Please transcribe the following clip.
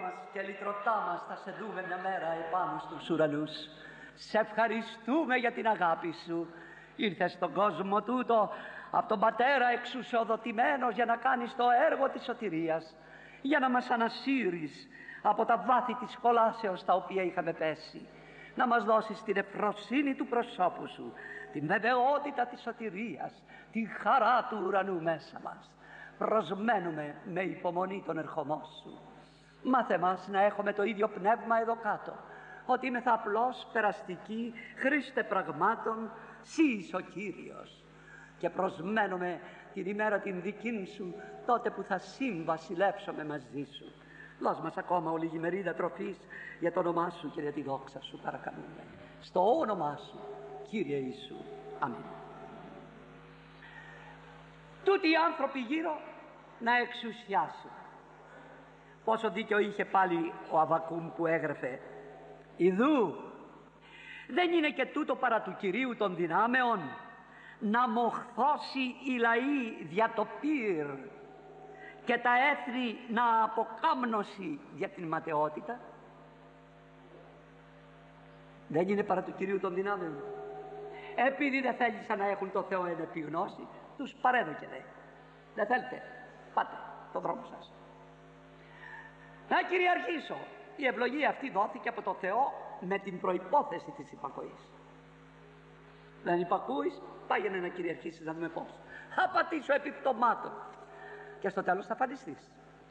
μας και λυτρωτά μας θα σε δούμε μια μέρα επάνω στους ουρανούς. Σε ευχαριστούμε για την αγάπη σου. Ήρθες στον κόσμο τούτο από τον Πατέρα εξουσιοδοτημένος για να κάνεις το έργο της σωτηρίας, για να μας ανασύρεις από τα βάθη της κολάσεως τα οποία είχαμε πέσει, να μας δώσεις την ευφροσύνη του προσώπου σου, την βεβαιότητα της σωτηρίας, τη χαρά του ουρανού μέσα μας. Προσμένουμε με υπομονή τον ερχομό σου. Μάθε μας να έχουμε το ίδιο πνεύμα εδώ κάτω, ότι είμαι θα απλώς περαστική, Χριστέ πραγμάτων, Συ είσαι ο Κύριος. Και προσμένουμε την ημέρα την δική σου, τότε που θα συμβασιλεύσουμε μαζί σου. Δώσ' μας ακόμα ολίγη μερίδα τροφής για το όνομά σου και για τη δόξα σου, παρακαλούμε. Στο όνομά σου, Κύριε Ιησού. Αμήν. Τούτοι οι άνθρωποι γύρω να εξουσιάσουν. Πόσο δίκιο είχε πάλι ο Αββακούμ που έγραφε: «Ιδού, δεν είναι και τούτο παρά του Κυρίου των δυνάμεων να μοχθώσει οι λαοί δια το πυρ και τα έθνη να αποκάμνωση για την ματαιότητα». Δεν είναι παρά του Κυρίου των δυνάμεων. Επειδή δεν θέλησαν να έχουν το Θεό εν επιγνώση, τους παρέδωκε δε. Δεν θέλετε, πάτε το δρόμο σας. Να κυριαρχήσω. Η ευλογία αυτή δόθηκε από το Θεό με την προϋπόθεση της υπακοής. Δεν υπακούεις, πάγαινε να κυριαρχήσεις, να δούμε πώς. Θα πατήσω επί πτωμάτων και στο τέλος θα φανιστείς.